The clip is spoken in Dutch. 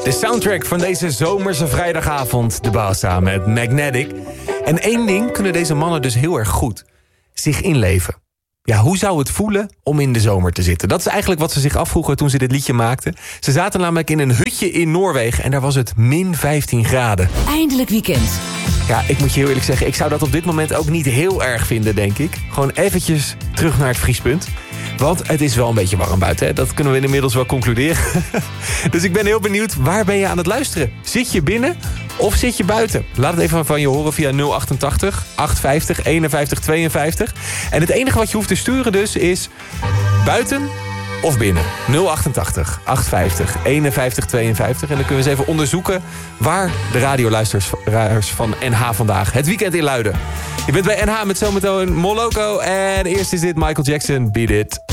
De soundtrack van deze zomerse vrijdagavond. De Bassa met Magnetic. En één ding kunnen deze mannen dus heel erg goed. Zich inleven. Ja, hoe zou het voelen om in de zomer te zitten? Dat is eigenlijk wat ze zich afvroegen toen ze dit liedje maakten. Ze zaten namelijk in een hutje in Noorwegen en daar was het min 15 graden. Eindelijk weekend. Ja, ik moet je heel eerlijk zeggen, ik zou dat op dit moment ook niet heel erg vinden, denk ik. Gewoon eventjes terug naar het vriespunt. Want het is wel een beetje warm buiten, hè? Dat kunnen we inmiddels wel concluderen. Dus ik ben heel benieuwd, waar ben je aan het luisteren? Zit je binnen of zit je buiten? Laat het even van je horen via 088 850 51 52. En het enige wat je hoeft te sturen dus is buiten of binnen. 088 850 51 52. En dan kunnen we eens even onderzoeken waar de radioluisteraars van NH vandaag het weekend in luiden. Je bent bij NH met zometeen Moloko. En eerst is dit Michael Jackson, Beat It.